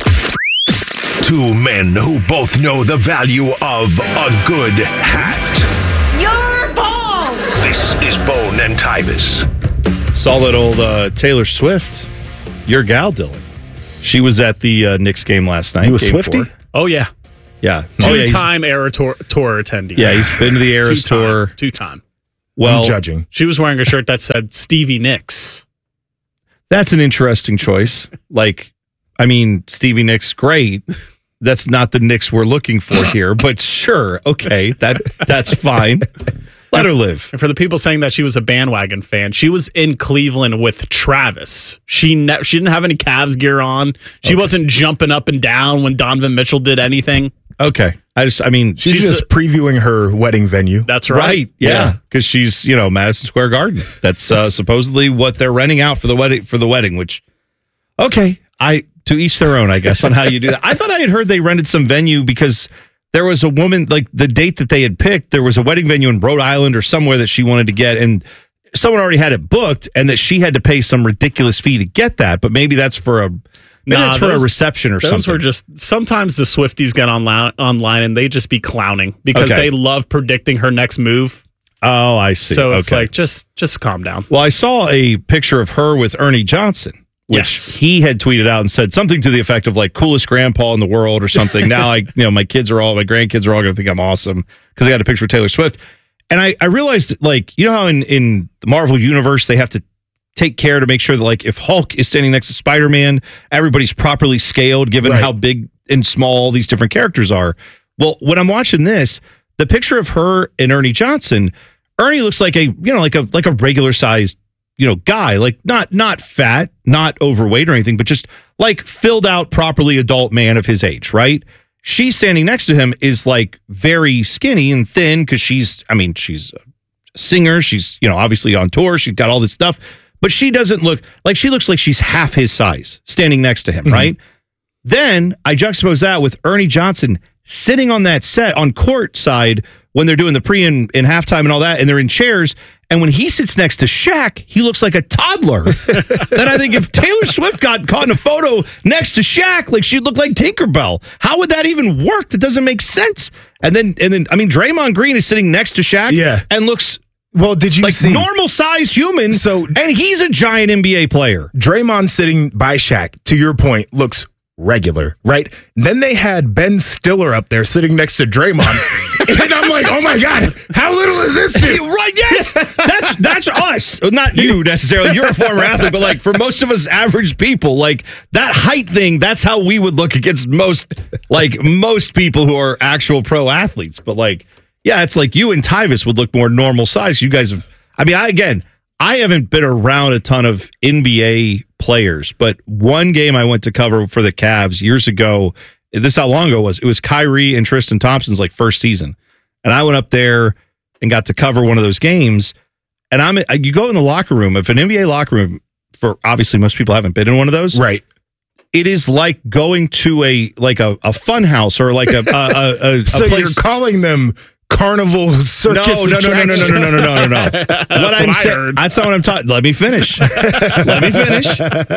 Two men who both know the value of a good hat. You're bald! This is Bone and Tyvis. Saw that old uh, Taylor Swift, your gal, Dylan. She was at the uh, Knicks game last night. You a Swiftie? Oh, yeah. Yeah. Oh, yeah, Two-time Era Tour, tour attendee. Yeah, he's been to the Eras Two-time. Tour. Two-time. Well, I'm judging. She was wearing a shirt that said Stevie Nicks. That's an interesting choice. Like, I mean, Stevie Nicks, great. That's not the Knicks we're looking for here, but sure, okay, that that's fine. Let her live. And for the people saying that she was a bandwagon fan, she was in Cleveland with Travis. She ne- she didn't have any Cavs gear on. She okay. wasn't jumping up and down when Donovan Mitchell did anything. Okay. I just, I mean, she's, she's just a, previewing her wedding venue. That's right. Right. Yeah. Because yeah. she's, you know, Madison Square Garden. That's uh, supposedly what they're renting out for the wedding, for the wedding, which, okay. I, to each their own, I guess, on how you do that. I thought I had heard they rented some venue because there was a woman, like the date that they had picked, there was a wedding venue in Rhode Island or somewhere that she wanted to get, and someone already had it booked, and that she had to pay some ridiculous fee to get that. But maybe that's for a maybe nah, that's for those, a reception or those something. Those were just sometimes the Swifties get online online and they just be clowning because okay. they love predicting her next move. Oh, I see. So it's okay. like just just calm down. Well, I saw a picture of her with Ernie Johnson, which yes. he had tweeted out and said something to the effect of like coolest grandpa in the world or something. Now I, you know, my kids are all, my grandkids are all going to think I'm awesome because I got a picture of Taylor Swift. And I, I realized like, you know how in, in the Marvel universe, they have to take care to make sure that like if Hulk is standing next to Spider-Man, everybody's properly scaled given right. how big and small these different characters are. Well, when I'm watching this, the picture of her and Ernie Johnson, Ernie looks like a, you know, like a, like a regular sized, you know, guy, like not not fat, not overweight or anything, but just like filled out, properly adult man of his age, right? She's standing next to him is like very skinny and thin because she's, I mean, she's a singer. She's, you know, obviously on tour. She's got all this stuff, but she doesn't look like she looks like she's half his size standing next to him, mm-hmm. right? Then I juxtapose that with Ernie Johnson sitting on that set on court side when they're doing the pre and, and halftime and all that, and they're in chairs. And when he sits next to Shaq, he looks like a toddler. Then I think if Taylor Swift got caught in a photo next to Shaq, like she'd look like Tinkerbell. How would that even work? That doesn't make sense. And then, and then, I mean, Draymond Green is sitting next to Shaq, yeah. and looks well. Did you like see normal sized human? So, and he's a giant N B A player. Draymond sitting by Shaq, to your point, looks regular, right? Then they had Ben Stiller up there sitting next to Draymond. And I'm like, oh my God, how little is this dude? Right, yes. That's that's us. Not you necessarily. You're a former athlete, but like for most of us average people, like that height thing, that's how we would look against most like most people who are actual pro athletes. But like, yeah, it's like you and Tyvis would look more normal size. You guys have, I mean, I again, I haven't been around a ton of N B A players, but one game I went to cover for the Cavs years ago, this is how long ago it was. It was Kyrie and Tristan Thompson's like first season. And I went up there and got to cover one of those games. And I'm you go in the locker room, if an N B A locker room, for obviously most people haven't been in one of those. Right. It is like going to a like a, a fun house or like a a, a, a so place. You're calling them carnival circus no, no, no, no, no, no, no, no, no, no, no, no. That's what what I'm I saying, heard. that's not what I'm talking. Let me finish. Let me finish.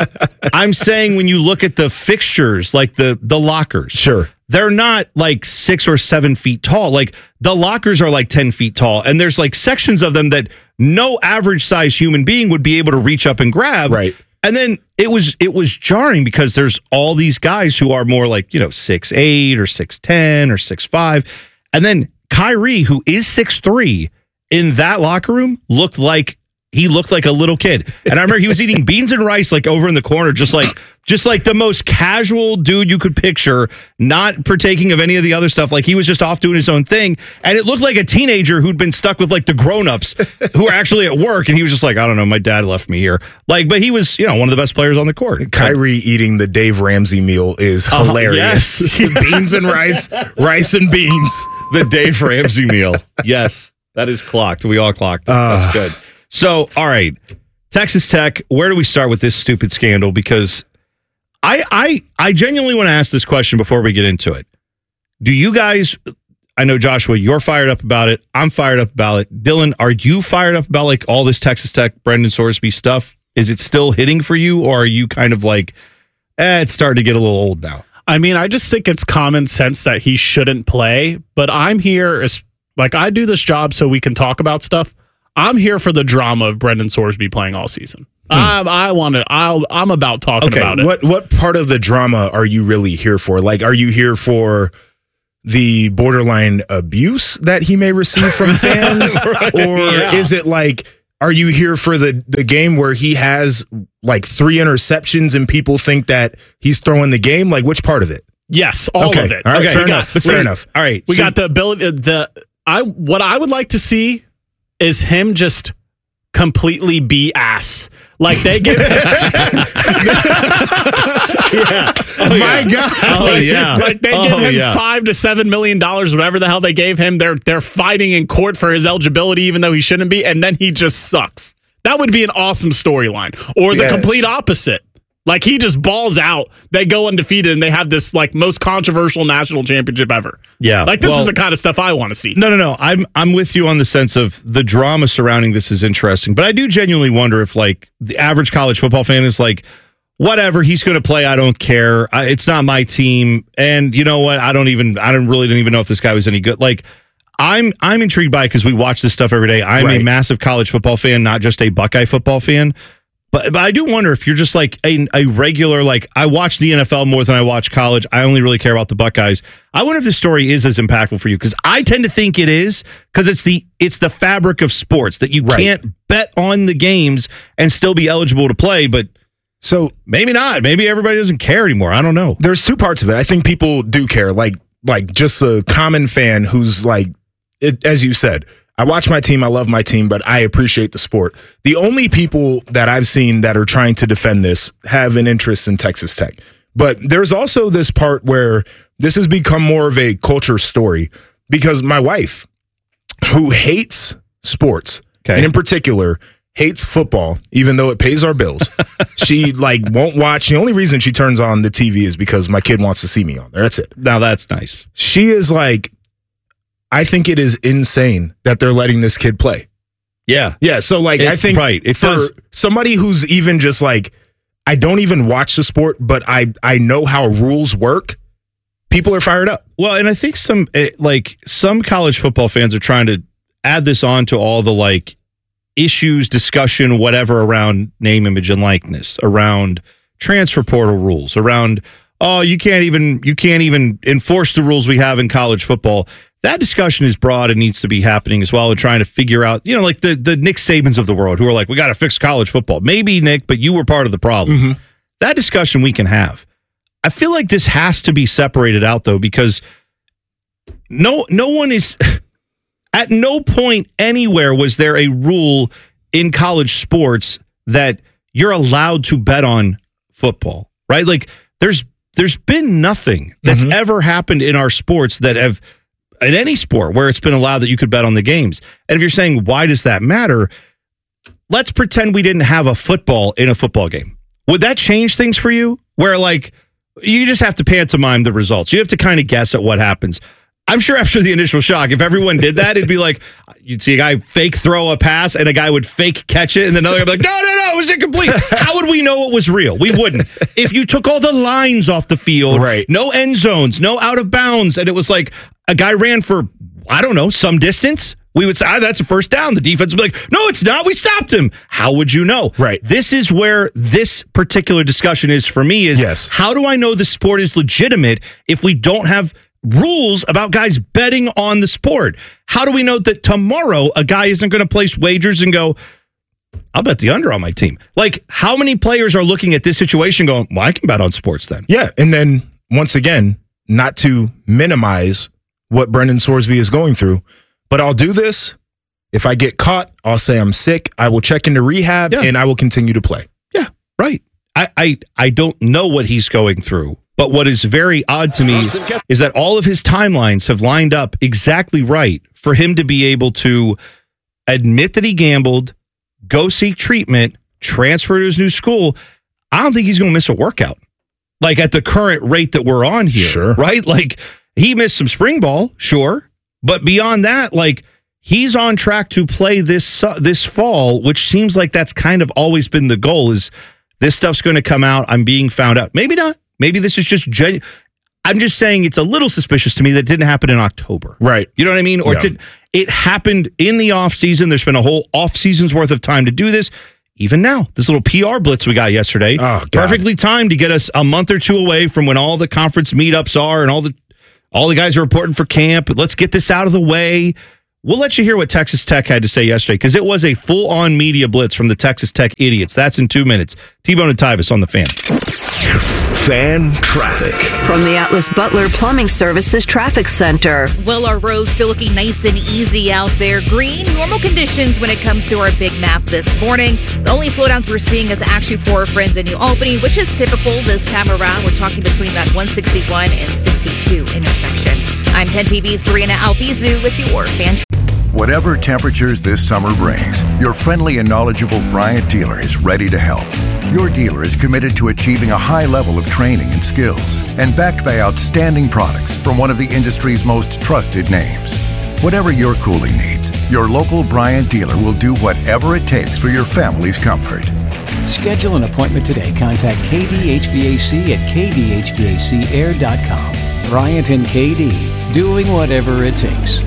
I'm saying when you look at the fixtures, like the the lockers, sure, they're not like six or seven feet tall. Like the lockers are like ten feet tall, and there's like sections of them that no average size human being would be able to reach up and grab. Right. And then it was it was jarring because there's all these guys who are more like, you know, six eight or six ten or six five, and then Kyrie, who is six three, in that locker room looked like he looked like a little kid. And I remember he was eating beans and rice like over in the corner, just like just like the most casual dude you could picture, not partaking of any of the other stuff. Like he was just off doing his own thing. And it looked like a teenager who'd been stuck with like the grown-ups who are actually at work. And he was just like, I don't know, my dad left me here. Like, but he was, you know, one of the best players on the court. Kyrie eating the Dave Ramsey meal is Uh, hilarious. yes. Beans and rice, rice and beans. The Dave Ramsey meal. Yes, that is clocked. We all clocked. Uh, That's good. So, all right, Texas Tech. Where do we start with this stupid scandal? Because I, I, I genuinely want to ask this question before we get into it. Do you guys? I know Joshua, you're fired up about it. I'm fired up about it. Dylan, are you fired up about like all this Texas Tech, Brendan Sorsby stuff? Is it still hitting for you, or are you kind of like, eh, it's starting to get a little old now? I mean, I just think it's common sense that he shouldn't play, but I'm here as like I do this job so we can talk about stuff. I'm here for the drama of Brendan Sorsby playing all season. Hmm. I, I want to. I'll. I'm about talking okay, about it. What what part of the drama are you really here for? Like, are you here for the borderline abuse that he may receive from fans, Right, or yeah. is it like? Are you here for the, the game where he has like three interceptions and people think that he's throwing the game? Like, which part of it? Yes, all okay. of it. All right, okay, fair we enough. got, fair we, enough. All right, we so, got the ability. The I what I would like to see is him just completely be ass. Like they give. yeah. Oh, My yeah. God. Oh like, yeah. like they oh, give him yeah. five to seven million dollars, whatever the hell they gave him. They're they're fighting in court for his eligibility, even though he shouldn't be, and then he just sucks. That would be an awesome storyline. Or the Yes. complete opposite. Like he just balls out. They go undefeated and they have this like most controversial national championship ever. Yeah. Like this well, is the kind of stuff I want to see. No, no, no. I'm I'm with you on the sense of the drama surrounding this is interesting, but I do genuinely wonder if like the average college football fan is like, whatever, he's going to play. I don't care. I, it's not my team, and you know what? I don't even. I don't really didn't even know if this guy was any good. Like, I'm I'm intrigued by it because we watch this stuff every day. I'm Right. a massive college football fan, not just a Buckeye football fan. But, but I do wonder if you're just like a, a regular, like I watch the N F L more than I watch college. I only really care about the Buckeyes. I wonder if this story is as impactful for you, because I tend to think it is, because it's the it's the fabric of sports that you Right. can't bet on the games and still be eligible to play. But So maybe not. Maybe everybody doesn't care anymore. I don't know. there's two parts of it. I think people do care. Like like just a common fan who's like, it, as you said, I watch my team. I love my team, but I appreciate the sport. The only people that I've seen that are trying to defend this have an interest in Texas Tech. But there's also this part where this has become more of a culture story, because my wife, who hates sports, Okay. and in particular hates football, even though it pays our bills, she like won't watch. The only reason she turns on the T V is because my kid wants to see me on there. That's it. Now that's nice. She is like, I think it is insane that they're letting this kid play. Yeah. Yeah. So like, It- I think right. It for does. somebody who's even just like, I don't even watch the sport, but I, I know how rules work. People are fired up. Well, and I think some eh, like some college football fans are trying to add this on to all the like issues, discussion, whatever around name, image, and likeness, around transfer portal rules, around oh, you can't even you can't even enforce the rules we have in college football. That discussion is broad and needs to be happening as well, and trying to figure out, you know, like the the Nick Sabans of the world who are like, we got to fix college football. Maybe, Nick, but you were part of the problem. Mm-hmm. That discussion we can have. I feel like this has to be separated out, though, because no no one is at no point anywhere was there a rule in college sports that you're allowed to bet on football, right? Like there's there's been nothing that's Mm-hmm. ever happened in our sports that have in any sport where it's been allowed that you could bet on the games. And if you're saying, why does that matter? Let's pretend we didn't have a football in a football game. Would that change things for you? Where like you just have to pantomime the results. You have to kind of guess at what happens. I'm sure after the initial shock, if everyone did that, it'd be like, you'd see a guy fake throw a pass and a guy would fake catch it. And then another guy would be like, no, no, no, it was incomplete. How would we know it was real? We wouldn't. If you took all the lines off the field, Right. no end zones, no out of bounds, and it was like a guy ran for, I don't know, some distance, we would say, ah, that's a first down. The defense would be like, no, it's not. We stopped him. How would you know? Right. This is where this particular discussion is for me is Yes. how do I know the sport is legitimate if we don't have rules about guys betting on the sport? How do we know that tomorrow a guy isn't going to place wagers and go, I'll bet the under on my team. Like, how many players are looking at this situation going, well, I can bet on sports then? Yeah, and then once again, not to minimize what Brendan Sorsby is going through, but I'll do this. If I get caught, I'll say I'm sick. I will check into rehab, yeah. and I will continue to play. Yeah, right. I, I I don't know what he's going through, but what is very odd to me is that all of his timelines have lined up exactly right for him to be able to admit that he gambled, go seek treatment, transfer to his new school. I don't think he's going to miss a workout. Like at the current rate that we're on here, sure. right? Like he missed some spring ball, sure. But beyond that, like he's on track to play this uh, this fall, which seems like that's kind of always been the goal is this stuff's going to come out. I'm being found out. Maybe not. Maybe this is just gen- I'm just saying it's a little suspicious to me that it didn't happen in October. Right. You know what I mean? Or yeah. it, did, it happened in the off season. There's been a whole off season's worth of time to do this. Even now, this little P R blitz we got yesterday, oh, perfectly timed to get us a month or two away from when all the conference meetups are and all the all the guys are reporting for camp. Let's get this out of the way. We'll let you hear what Texas Tech had to say yesterday because it was a full-on media blitz from the Texas Tech idiots. That's in two minutes. T-Bone and Tyvis on the Fan. Fan traffic. From the Atlas Butler Plumbing Services Traffic Center. Well, our roads still looking nice and easy out there. Green, normal conditions when it comes to our big map this morning. The only slowdowns we're seeing is actually for Friends in New Albany, which is typical this time around. We're talking between that one sixty-one and sixty-two intersection. I'm ten T V's Brianna Albizu with your Fan. Whatever temperatures this summer brings, your friendly and knowledgeable Bryant dealer is ready to help. Your dealer is committed to achieving a high level of training and skills and backed by outstanding products from one of the industry's most trusted names. Whatever your cooling needs, your local Bryant dealer will do whatever it takes for your family's comfort. Schedule an appointment today. Contact K D H V A C at k d h v a c air dot com. Bryant and K D, doing whatever it takes.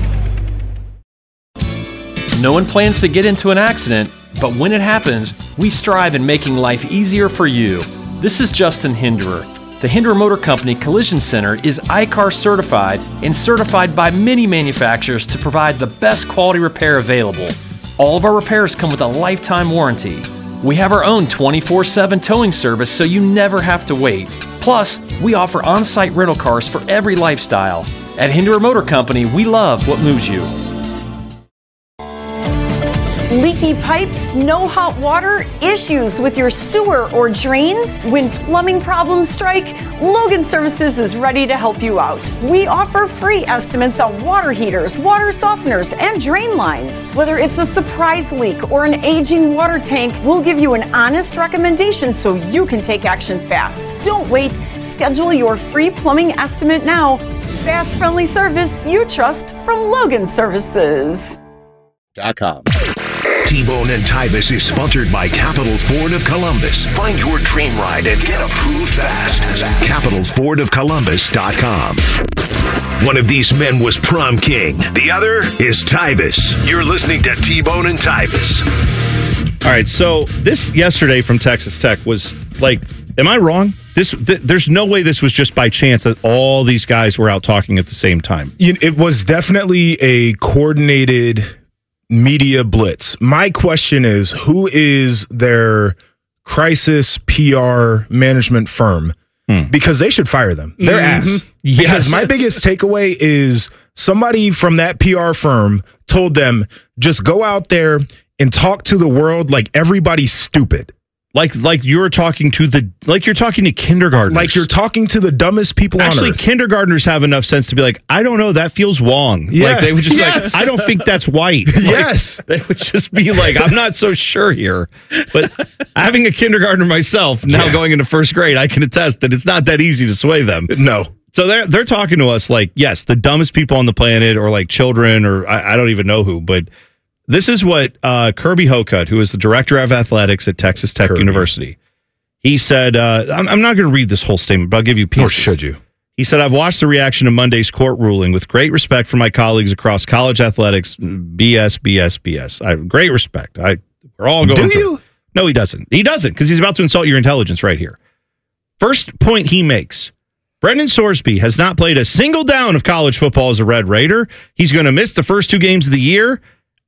No one plans to get into an accident, but when it happens, we strive in making life easier for you. This is Justin Hinderer. The Hinderer Motor Company Collision Center is I C A R certified and certified by many manufacturers to provide the best quality repair available. All of our repairs come with a lifetime warranty. We have our own twenty-four seven towing service so you never have to wait. Plus, we offer on-site rental cars for every lifestyle. At Hinderer Motor Company, we love what moves you. Leaky pipes, no hot water, issues with your sewer or drains? When plumbing problems strike, Logan Services is ready to help you out. We offer free estimates on water heaters, water softeners, and drain lines. Whether it's a surprise leak or an aging water tank, we'll give you an honest recommendation so you can take action fast. Don't wait. Schedule your free plumbing estimate now. Fast, friendly service you trust from Logan Services. Dot com. T-Bone and Tyvis is sponsored by Capital Ford of Columbus. Find your dream ride and get approved fast at capital ford of columbus dot com. One of these men was prom king. The other is Tyvis. You're listening to T-Bone and Tyvis. All right, so this yesterday from Texas Tech was like, am I wrong? This th- There's no way this was just by chance that all these guys were out talking at the same time. It was definitely a coordinated media blitz. My question is, who is their crisis P R management firm? Hmm. Because they should fire them. Their mm-hmm. ass. Yes. Because my biggest takeaway is somebody from that P R firm told them, just go out there and talk to the world like everybody's stupid. Like like you're talking to the like you're talking to kindergartners. Like you're talking to the dumbest people Actually, on earth. Kindergartners have enough sense to be like, I don't know, that feels wrong. Yeah. Like they would just yes. be like, I don't think that's white. Like, yes. They would just be like, I'm not so sure here. But having a kindergartner myself, now yeah. going into first grade, I can attest that it's not that easy to sway them. No. So they're they're talking to us like, yes, the dumbest people on the planet, or like children, or I, I don't even know who, but this is what uh, Kirby Hocutt, who is the director of athletics at Texas Tech Kirby. University, he said, uh, I'm, I'm not going to read this whole statement, but I'll give you pieces. Or should you? He said, I've watched the reaction to Monday's court ruling with great respect for my colleagues across college athletics. B S, B S, B S. I have great respect. I We're all going Do through. you? No, he doesn't. He doesn't, because he's about to insult your intelligence right here. First point he makes, Brendan Sorsby has not played a single down of college football as a Red Raider. He's going to miss the first two games of the year.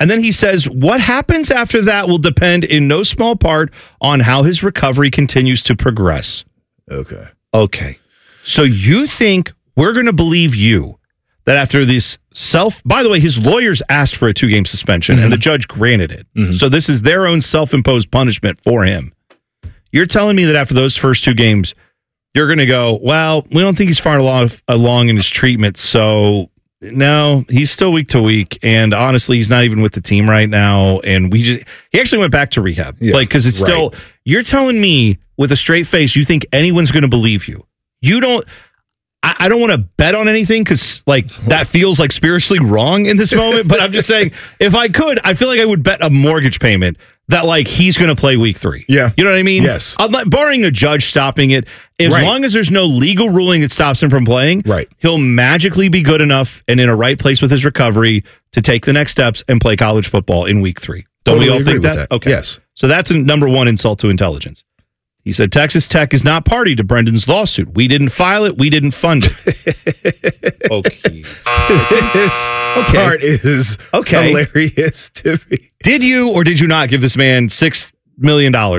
And then he says, what happens after that will depend in no small part on how his recovery continues to progress. Okay. Okay. So you think we're going to believe you that after this self, by the way, his lawyers asked for a two-game suspension mm-hmm. and the judge granted it. Mm-hmm. So this is their own self-imposed punishment for him. You're telling me that after those first two games, you're going to go, well, we don't think he's far along, along in his treatment, so no, he's still week to week, and honestly, he's not even with the team right now, and we just he actually went back to rehab. Yeah, like, because it's right. still, you're telling me with a straight face, you think anyone's going to believe you. You don't, I, I don't want to bet on anything because, like, that feels like spiritually wrong in this moment, but I'm just saying, if I could, I feel like I would bet a mortgage payment that, like, he's going to play week three. Yeah. You know what I mean? Yes. Unless, barring a judge stopping it, as right. long as there's no legal ruling that stops him from playing, right. he'll magically be good enough and in a right place with his recovery to take the next steps and play college football in week three. Don't totally we all think that? that? Okay. Yes. So that's a number one insult to intelligence. He said, Texas Tech is not party to Brendan's lawsuit. We didn't file it. We didn't fund it. Okay. This okay. part is okay. hilarious to me. Did you or did you not give this man six million dollars